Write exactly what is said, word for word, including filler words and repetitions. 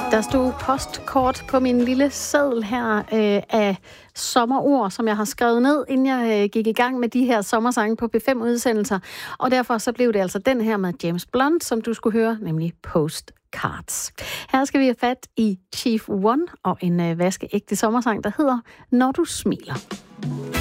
Der stod postkort på min lille seddel her øh, af sommerord, som jeg har skrevet ned, inden jeg øh, gik i gang med de her sommersange på P fem udsendelser. Og derfor så blev det altså den her med James Blunt, som du skulle høre, nemlig Postcards. Her skal vi have fat i Chief One og en øh, vaskeægte sommersang, der hedder Når du smiler.